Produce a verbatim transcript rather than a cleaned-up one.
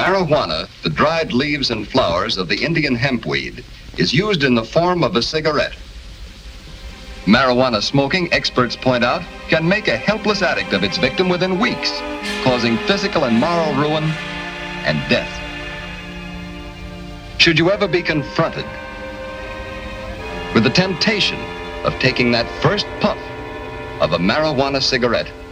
Marijuana, the dried leaves and flowers of the Indian hempweed, is used in the form of a cigarette. Marijuana smoking, experts point out, can make a helpless addict of its victim within weeks, causing physical and moral ruin and death. Should you ever be confronted with the temptation of taking that first puff of a marijuana cigarette,